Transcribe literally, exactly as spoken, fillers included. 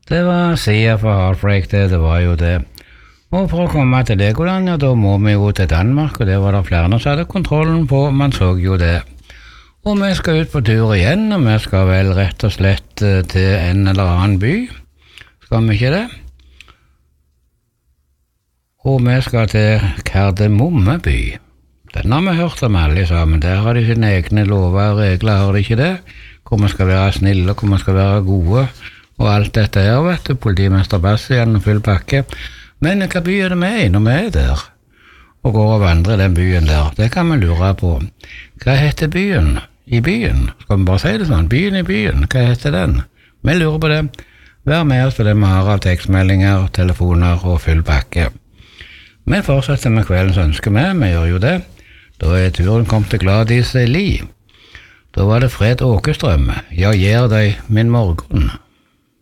Det var siden for Heartbreak, det, det var jo det. Og for å komme til Legoland, ja, da må vi jo til Danmark, og det var det flere som hadde kontrollen på, man så jo det. Og vi skal ut på tur igjen, og vi skal vel rett og slett til en eller annen by. Skal vi ikke det? Og vi skal til Kardemommeby. Den har vi hørt om alle sammen. Der har de sine egne lover og regler, har de ikke det? Hvor vi skal være snille, hvor vi skal være gode, og alt dette her, vet du, politimester Bastian og full pakke. Men hva by er det vi er når vi er der? Og går og vandrer i den byen der, det kan vi lure på. Hva heter byen i byen? Skal vi bare si det sånn? Byen i byen, hva heter den? Vi lurer på det. Vær med oss for det vi har av tekstmeldinger, telefoner og full pakke. Vi fortsetter med kveldens ønske med, vi gjør jo det. Da er turen kommet til Gladis Li. Da var det Fred Åkestrøm. Jeg gir deg min morgen.